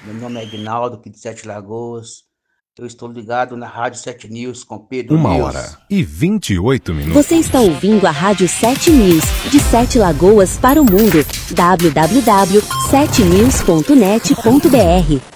Meu nome é Aguinaldo, aqui de Sete Lagoas. Eu estou ligado na Rádio 7 News com Pedro 1h28. Você está ouvindo a Rádio 7 News, de Sete Lagoas para o mundo. www.7news.net.br